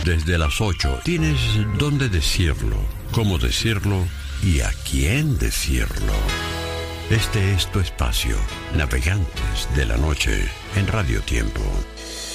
desde las 8. Tienes dónde decirlo, cómo decirlo y a quién decirlo. Este es tu espacio, Navegantes de la Noche, en Radio Tiempo.